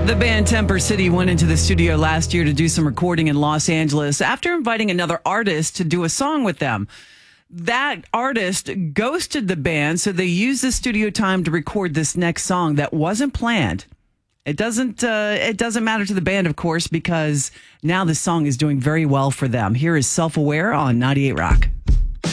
The band Temper City went into the studio last year to do some recording in Los Angeles after inviting another artist to do a song with them. That artist ghosted the band, so they used the studio time to record this next song that wasn't planned. It doesn't matter to the band, of course, because now the song is doing very well for them. Here is Self-Aware on 98 Rock.